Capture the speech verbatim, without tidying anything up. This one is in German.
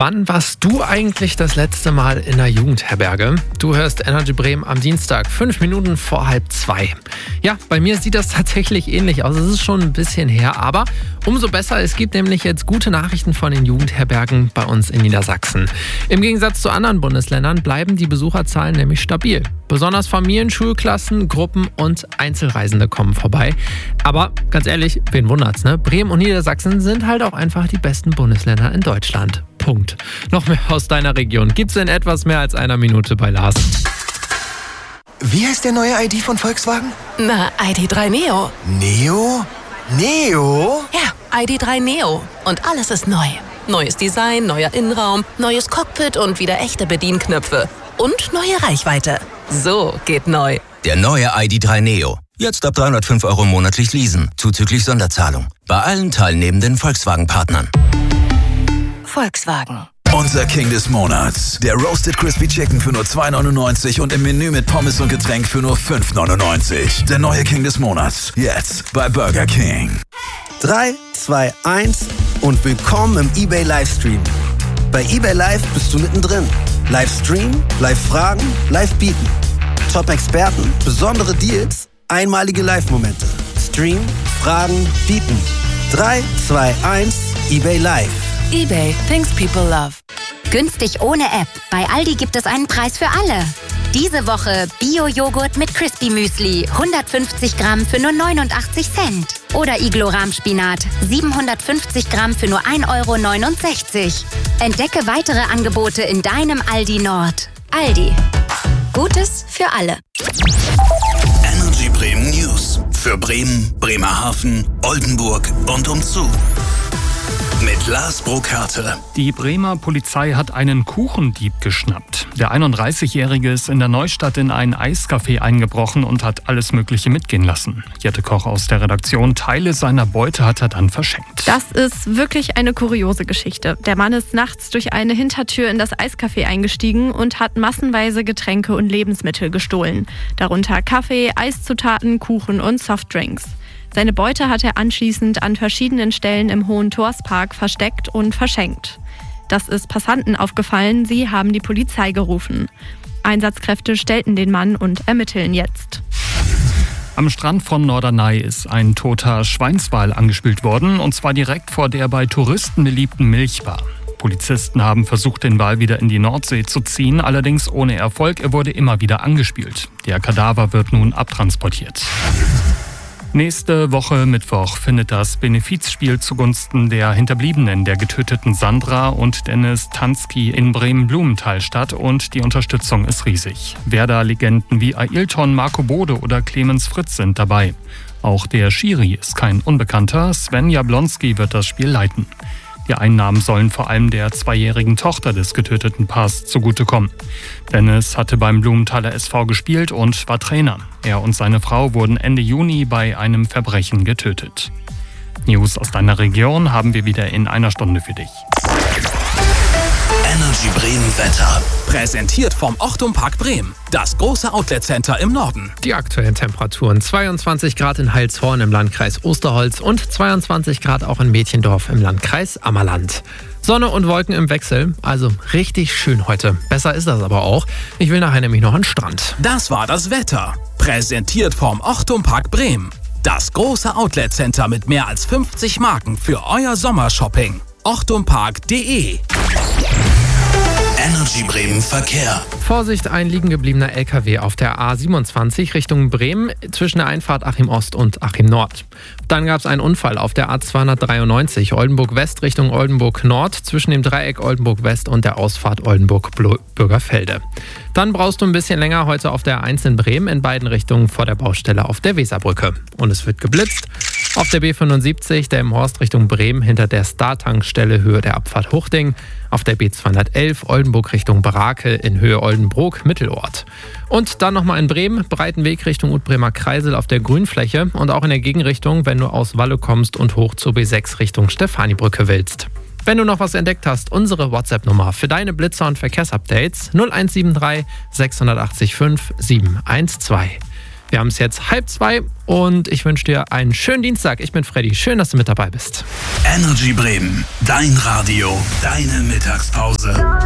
Wann warst du eigentlich das letzte Mal in der Jugendherberge? Du hörst Energy Bremen am Dienstag, fünf Minuten vor halb zwei. Ja, bei mir sieht das tatsächlich ähnlich aus. Es ist schon ein bisschen her, aber umso besser. Es gibt nämlich jetzt gute Nachrichten von den Jugendherbergen bei uns in Niedersachsen. Im Gegensatz zu anderen Bundesländern bleiben die Besucherzahlen nämlich stabil. Besonders Familien, Schulklassen, Gruppen und Einzelreisende kommen vorbei. Aber ganz ehrlich, wen wundert's, ne? Bremen und Niedersachsen sind halt auch einfach die besten Bundesländer in Deutschland. Punkt. Noch mehr aus deiner Region gibt's in etwas mehr als einer Minute bei Lars. Wie heißt der neue I D von Volkswagen? Na, I D drei Neo. Neo? Neo? Ja, I D drei Neo. Und alles ist neu. Neues Design, neuer Innenraum, neues Cockpit und wieder echte Bedienknöpfe. Und neue Reichweite. So geht neu. Der neue I D drei Neo. Jetzt ab dreihundertfünf Euro monatlich leasen, zuzüglich Sonderzahlung. Bei allen teilnehmenden Volkswagen-Partnern. Volkswagen. Unser King des Monats. Der Roasted Crispy Chicken für nur zwei neunundneunzig und im Menü mit Pommes und Getränk für nur fünf neunundneunzig. Der neue King des Monats. Jetzt bei Burger King. drei, zwei, eins und willkommen im eBay Livestream. Bei eBay Live bist du mittendrin. Livestream, Live-Fragen, Live-Bieten. Top-Experten, besondere Deals, einmalige Live-Momente. Stream, Fragen, Bieten. drei, zwei, eins, eBay Live. eBay, things people love. Günstig ohne App. Bei Aldi gibt es einen Preis für alle. Diese Woche Bio-Joghurt mit Crispy Müsli. hundertfünfzig Gramm für nur neunundachtzig Cent. Oder Iglo-Rahmspinat. siebenhundertfünfzig Gramm für nur ein Euro neunundsechzig. Entdecke weitere Angebote in deinem Aldi Nord. Aldi. Gutes für alle. Energy Bremen News. Für Bremen, Bremerhaven, Oldenburg und umzu. Mit Lars Burkhardt. Die Bremer Polizei hat einen Kuchendieb geschnappt. Der einunddreißigjährige ist in der Neustadt in ein Eiscafé eingebrochen und hat alles Mögliche mitgehen lassen. Jette Koch aus der Redaktion: Teile seiner Beute hat er dann verschenkt. Das ist wirklich eine kuriose Geschichte. Der Mann ist nachts durch eine Hintertür in das Eiscafé eingestiegen und hat massenweise Getränke und Lebensmittel gestohlen. Darunter Kaffee, Eiszutaten, Kuchen und Softdrinks. Seine Beute hat er anschließend an verschiedenen Stellen im Hohentorspark versteckt und verschenkt. Das ist Passanten aufgefallen, sie haben die Polizei gerufen. Einsatzkräfte stellten den Mann und ermitteln jetzt. Am Strand von Norderney ist ein toter Schweinswal angespült worden, und zwar direkt vor der bei Touristen beliebten Milchbar. Polizisten haben versucht, den Wal wieder in die Nordsee zu ziehen, allerdings ohne Erfolg. Er wurde immer wieder angespült. Der Kadaver wird nun abtransportiert. Nächste Woche Mittwoch findet das Benefizspiel zugunsten der Hinterbliebenen der getöteten Sandra und Dennis Tansky in Bremen-Blumenthal statt, und die Unterstützung ist riesig. Werder-Legenden wie Ailton, Marco Bode oder Clemens Fritz sind dabei. Auch der Schiri ist kein Unbekannter. Sven Jablonski wird das Spiel leiten. Die Einnahmen sollen vor allem der zweijährigen Tochter des getöteten Paars zugutekommen. Dennis hatte beim Blumenthaler S V gespielt und war Trainer. Er und seine Frau wurden Ende Juni bei einem Verbrechen getötet. News aus deiner Region haben wir wieder in einer Stunde für dich. Energy Bremen Wetter. Präsentiert vom Ochtum Park Bremen. Das große Outlet-Center im Norden. Die aktuellen Temperaturen: zweiundzwanzig Grad in Heilshorn im Landkreis Osterholz und zweiundzwanzig Grad auch in Mädchendorf im Landkreis Ammerland. Sonne und Wolken im Wechsel, also richtig schön heute. Besser ist das aber auch. Ich will nachher nämlich noch an den Strand. Das war das Wetter. Präsentiert vom Ochtum Park Bremen. Das große Outlet-Center mit mehr als fünfzig Marken für euer Sommershopping. ochtumpark punkt de. Energy Bremen Verkehr. Vorsicht, ein liegen gebliebener L K W auf der A siebenundzwanzig Richtung Bremen zwischen der Einfahrt Achim Ost und Achim Nord. Dann gab es einen Unfall auf der A zweihundertdreiundneunzig Oldenburg West Richtung Oldenburg Nord zwischen dem Dreieck Oldenburg West und der Ausfahrt Oldenburg Bürgerfelde. Dann brauchst du ein bisschen länger heute auf der A eins in Bremen in beiden Richtungen vor der Baustelle auf der Weserbrücke. Und es wird geblitzt. Auf der B fünfundsiebzig, der im Horst Richtung Bremen hinter der Star-Tankstelle Höhe der Abfahrt Hochding. Auf der B zweihundertelf Oldenburg Richtung Brakel in Höhe Oldenbrook Mittelort. Und dann nochmal in Bremen, breiten Weg Richtung Utbremer Kreisel auf der Grünfläche und auch in der Gegenrichtung, wenn du aus Walle kommst und hoch zur B sechs Richtung Stefanibrücke willst. Wenn du noch was entdeckt hast, unsere WhatsApp-Nummer für deine Blitzer- und Verkehrsupdates null eins sieben drei sechs acht fünf sieben eins zwei. Wir haben es jetzt halb zwei und ich wünsche dir einen schönen Dienstag. Ich bin Freddy. Schön, dass du mit dabei bist. Energy Bremen. Dein Radio. Deine Mittagspause.